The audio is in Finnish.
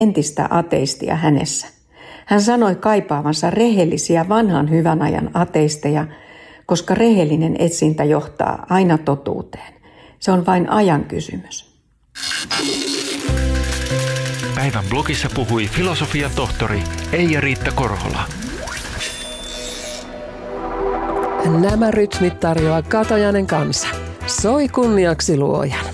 entistä ateistia hänessä. Hän sanoi kaipaavansa rehellisiä vanhan hyvän ajan ateisteja, koska rehellinen etsintä johtaa aina totuuteen. Se on vain ajan kysymys. Päivän blogissa puhui filosofian tohtori Eija-Riitta Korhola. Nämä rytmit tarjoaa Katajainen kanssa. Soi kunniaksi luojan.